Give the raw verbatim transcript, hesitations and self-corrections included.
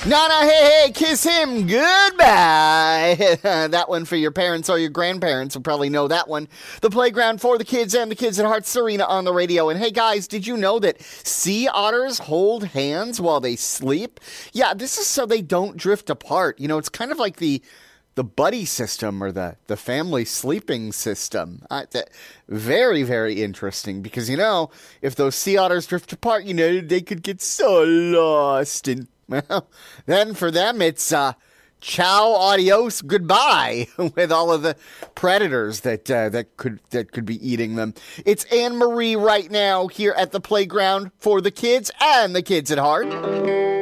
Nana, hey, hey, kiss him goodbye. That one for your parents or your grandparents will probably know that one. The playground for the kids and the kids at Heart Serena on the radio. And hey, guys, did you know that sea otters hold hands while they sleep? Yeah, this is so they don't drift apart. You know, it's kind of like the the buddy system or the, the family sleeping system. Uh, that, very, very interesting because, you know, if those sea otters drift apart, you know, they could get so lost. And, well, then for them, it's uh, ciao, adios, goodbye with all of the predators that uh, that could that could be eating them. It's Anne Marie right now here at the playground for the kids and the kids at heart.